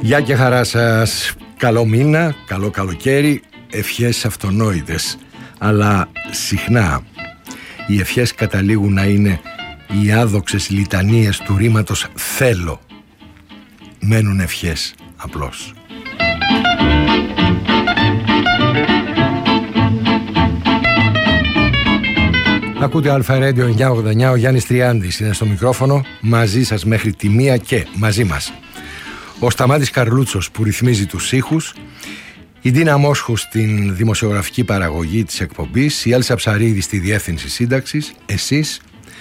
Γεια και χαρά σας. Καλό μήνα, καλό καλοκαίρι. Ευχές αυτονόητες. Αλλά συχνά οι ευχές καταλήγουν να είναι οι άδοξες λιτανίες του ρήματος θέλω. Μένουν ευχές απλώς. Ακούτε Αλφα Radio 989, ο Γιάννης Τριάντης είναι στο μικρόφωνο, μαζί σας μέχρι τη 1 και μαζί μας ο Σταμάτης Καρλούτσος που ρυθμίζει τους ήχους, η Ντίνα Μόσχου στην δημοσιογραφική παραγωγή της εκπομπής, η Έλσα Ψαρίδη στη διεύθυνση σύνταξης, εσείς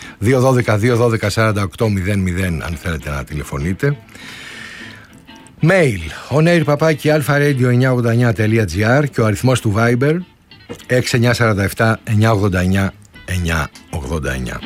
212-212-4800 αν θέλετε να τηλεφωνείτε. Mail onair@alfaradio989.gr και ο αριθμός του Viber 6947 989 989.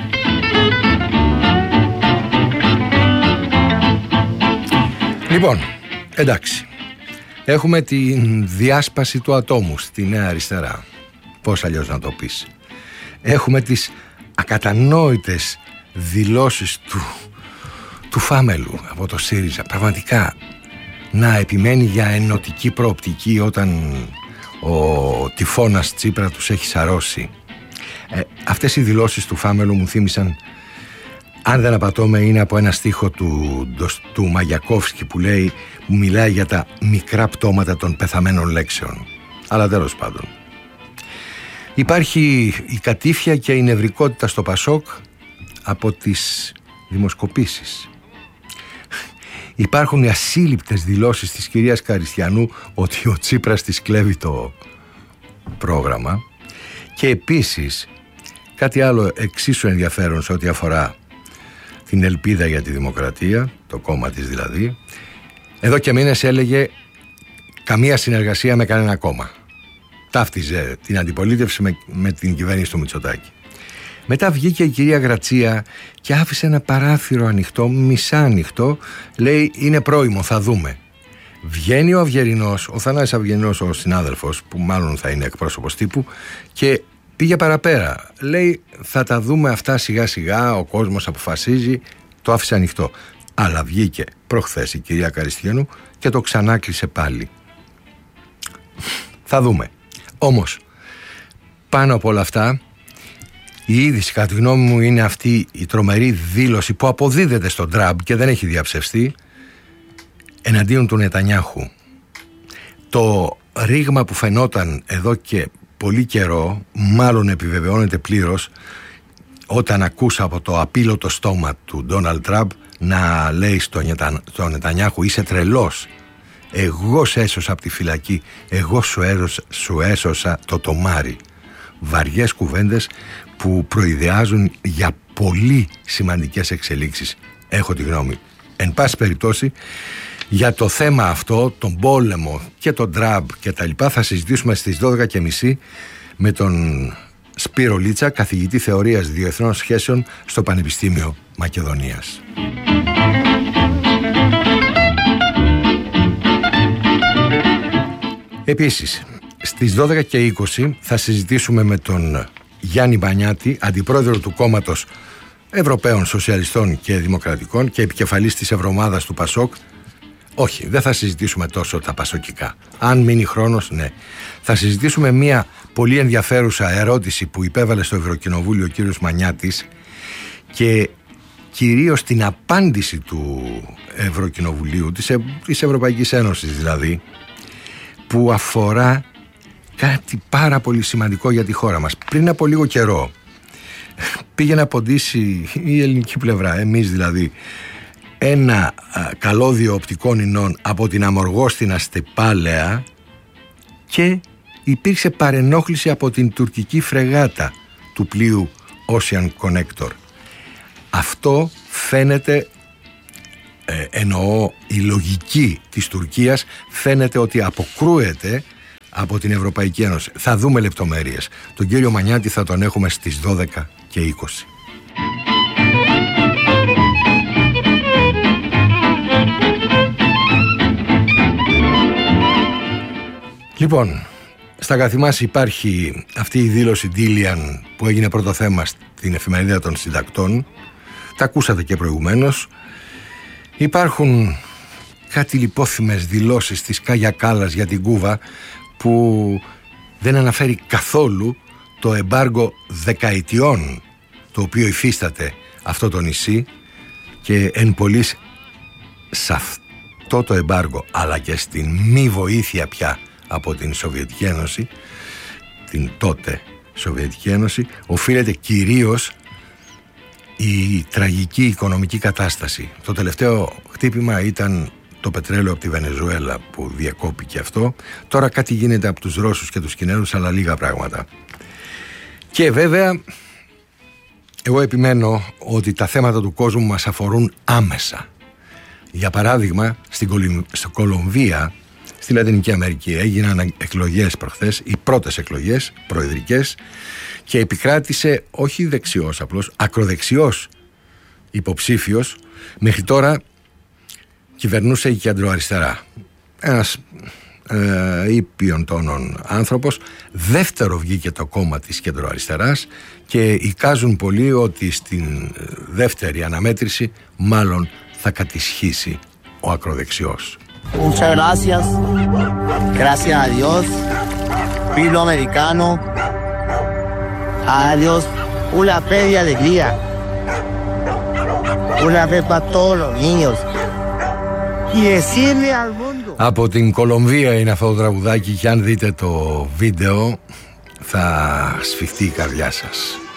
Λοιπόν, εντάξει, έχουμε τη διάσπαση του ατόμου στη Νέα Αριστερά. Πώς αλλιώς να το πεις. Έχουμε τις ακατανόητες δηλώσεις του Φάμελου από το ΣΥΡΙΖΑ. Πραγματικά να επιμένει για ενωτική προοπτική όταν ο τυφώνας Τσίπρα τους έχει σαρώσει. Αυτές οι δηλώσεις του Φάμελου μου θύμισαν, αν δεν απατώμε, είναι από ένα στίχο του Μαγιακόφσκι που μιλάει για τα μικρά πτώματα των πεθαμένων λέξεων. Αλλά τέλος πάντων, υπάρχει η κατήφια και η νευρικότητα στο Πασόκ από τις δημοσκοπήσεις. Υπάρχουν οι ασύλληπτες δηλώσεις της κυρίας Καριστιανού ότι ο Τσίπρας της κλέβει το πρόγραμμα. Και επίσης κάτι άλλο εξίσου ενδιαφέρον σε ό,τι αφορά την ελπίδα για τη δημοκρατία, το κόμμα της δηλαδή. Εδώ και μήνες έλεγε καμία συνεργασία με κανένα κόμμα. Ταύτιζε την αντιπολίτευση με την κυβέρνηση του Μητσοτάκη. Μετά βγήκε η κυρία Γρατσία και άφησε ένα παράθυρο ανοιχτό, μισά ανοιχτό, λέει είναι πρόημο, θα δούμε. Βγαίνει ο Αυγερινός, ο Θανάσης Αυγερινός, ο συνάδελφος που μάλλον θα είναι εκπρόσωπος τύπου, και πήγε παραπέρα. Λέει θα τα δούμε αυτά σιγά σιγά, ο κόσμος αποφασίζει, το άφησε ανοιχτό. Αλλά βγήκε προχθές η κυρία Καριστιανού και το ξανάκλεισε πάλι. Θα δούμε. Όμως πάνω από όλα αυτά η είδηση κατά τη γνώμη μου είναι αυτή η τρομερή δήλωση που αποδίδεται στον Τραμπ και δεν έχει διαψευστεί εναντίον του Νετανιάχου. Το ρήγμα που φαινόταν εδώ και πολύ καιρό μάλλον επιβεβαιώνεται πλήρως όταν ακούσα από το απείλωτο στόμα του Ντόναλντ Τραμπ να λέει στον Νετανιάχου είσαι τρελός, εγώ σε έσωσα από τη φυλακή, εγώ σου έσωσα το τομάρι. Βαριές κουβέντες που προειδεάζουν για πολύ σημαντικές εξελίξεις, έχω τη γνώμη. Εν πάση περιπτώσει, για το θέμα αυτό, τον πόλεμο και τον Τραμπ και τα λοιπά, θα συζητήσουμε στις 12.30 με τον Σπύρο Λίτσα, καθηγητή θεωρίας διεθνών σχέσεων στο Πανεπιστήμιο Μακεδονίας. Επίσης, στις 12.20 θα συζητήσουμε με τον Γιάννη Μπανιάτη, αντιπρόεδρο του κόμματος Ευρωπαίων Σοσιαλιστών και Δημοκρατικών και επικεφαλής της Ευρωομάδας του Πασόκ. Όχι, δεν θα συζητήσουμε τόσο τα πασοκικά. Αν μείνει χρόνος, ναι. Θα συζητήσουμε μια πολύ ενδιαφέρουσα ερώτηση που υπέβαλε στο Ευρωκοινοβούλιο ο κύριος Μανιάτης και κυρίως την απάντηση του Ευρωκοινοβουλίου, της Ευρωπαϊκής Ένωσης δηλαδή, που αφορά κάτι πάρα πολύ σημαντικό για τη χώρα μας. Πριν από λίγο καιρό πήγε να ποντήσει η ελληνική πλευρά, εμείς δηλαδή, ένα καλώδιο οπτικών ινών από την Αμοργόστινα Στεπάλαια και υπήρξε παρενόχληση από την τουρκική φρεγάτα του πλοίου Ocean Connector. Αυτό φαίνεται, εννοώ η λογική της Τουρκίας, φαίνεται ότι αποκρούεται από την Ευρωπαϊκή Ένωση. Θα δούμε λεπτομέρειες. Τον κύριο Μανιάτη θα τον έχουμε στις 12.20. Λοιπόν, στα καθημάς υπάρχει αυτή η δήλωση Ντίλιαν που έγινε πρώτο θέμα στην εφημερίδα των συντακτών. Τα ακούσατε και προηγουμένως. Υπάρχουν κάτι λιπόθυμες δηλώσεις της Κάγια Κάλλας για την Κούβα, που δεν αναφέρει καθόλου το εμπάργο δεκαετιών το οποίο υφίσταται αυτό το νησί, και εν πολλοίς σε αυτό το εμπάργο, αλλά και στην μη βοήθεια πια από την Σοβιετική Ένωση, την τότε Σοβιετική Ένωση, οφείλεται κυρίως η τραγική οικονομική κατάσταση. Το τελευταίο χτύπημα ήταν το πετρέλαιο από τη Βενεζουέλα που διακόπηκε αυτό. Τώρα κάτι γίνεται από τους Ρώσους και τους Κινέζους, αλλά λίγα πράγματα. Και βέβαια εγώ επιμένω ότι τα θέματα του κόσμου μας αφορούν άμεσα. Για παράδειγμα, στην Κολομβία, στη Λατινική Αμερική, έγιναν εκλογές προχθές, οι πρώτες εκλογές προεδρικές, και επικράτησε όχι δεξιός απλώς, ακροδεξιός υποψήφιος. Μέχρι τώρα κυβερνούσε η κεντροαριστερά, ένας ήπιον τόνων άνθρωπος. Δεύτερο βγήκε το κόμμα της κεντροαριστεράς και εικάζουν πολλοί ότι στην δεύτερη αναμέτρηση μάλλον θα κατισχύσει ο ακροδεξιός. Muchas gracias. Gracias a Dios. Pilo americano. A Dios una fe de alegría. Una fe para todos los niños. Y decirle al mundo. Από την Κολομβία είναι αυτό το τραγουδάκι, και αν δείτε το βίντεο θα σφιχτεί η καρδιά σας.